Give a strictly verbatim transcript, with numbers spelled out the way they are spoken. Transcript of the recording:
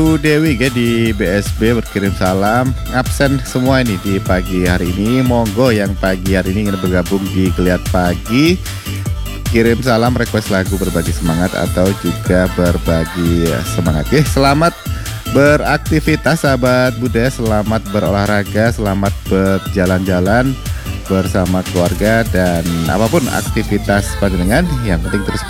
Bu Dewi ya di B S B berkirim salam. Absen semua ini di pagi hari ini. Monggo yang pagi hari ini ingin bergabung di Geliat Pagi, kirim salam, request lagu, berbagi semangat atau juga berbagi semangat. Oke, selamat beraktivitas sahabat budaya, selamat berolahraga, selamat berjalan-jalan bersama keluarga dan apapun aktivitas panjenengan, yang penting terus